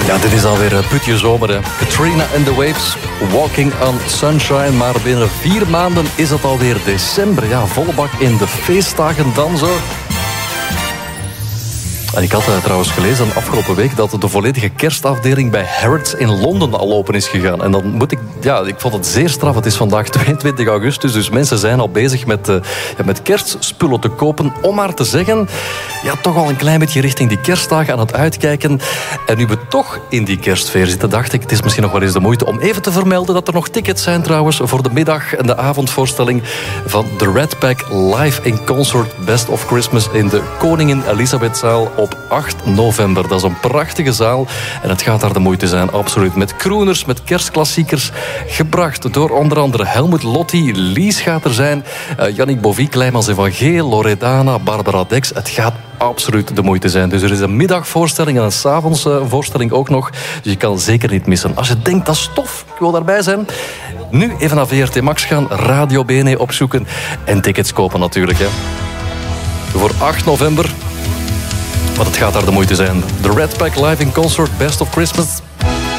Ja, dit is alweer putje zomer, hè. Katrina and the Waves, Walking on Sunshine. Maar binnen 4 maanden is het alweer december. Ja, volle bak in de feestdagen dan zo. En ik had trouwens gelezen afgelopen week dat de volledige kerstafdeling bij Harrods in Londen al open is gegaan. En dan moet ik... Ja, ik vond het zeer straf. Het is vandaag 22 augustus, dus mensen zijn al bezig met kerstspullen te kopen. Om maar te zeggen, ja, toch al een klein beetje richting die kerstdagen aan het uitkijken. En nu we toch in die kerstsfeer zitten, dacht ik, het is misschien nog wel eens de moeite om even te vermelden dat er nog tickets zijn trouwens voor de middag- en de avondvoorstelling van The Red Pack live in concert Best of Christmas in de Koningin Elisabethzaal op 8 november. Dat is een prachtige zaal en het gaat daar de moeite zijn, absoluut. Met crooners, met kerstklassiekers, gebracht door onder andere Helmut Lotti, Lies gaat er zijn, Yannick Bovie, Kleimans Evangeel, Loredana, Barbara Dex. Het gaat absoluut de moeite zijn. Dus er is een middagvoorstelling en een 's avonds voorstelling ook nog. Dus je kan zeker niet missen. Als je denkt, dat is tof, ik wil daarbij zijn. Nu even naar VRT Max gaan, Radio BNE opzoeken en tickets kopen natuurlijk, hè. Voor 8 november. Want het gaat daar de moeite zijn. The Red Pack live in concert, Best of Christmas.